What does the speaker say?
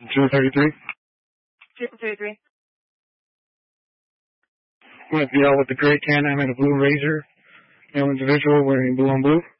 233. 233. With the with the gray Can-Am and a blue Razor, male individual wearing blue on blue.